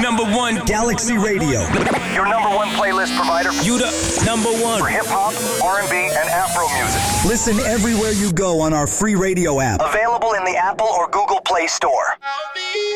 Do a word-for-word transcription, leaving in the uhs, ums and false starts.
Number one. Galaxy Radio. Your number one playlist provider. You the number one. For hip-hop, R and B, and Afro music. Listen everywhere you go on our free radio app. Available in the Apple or Google Play Store.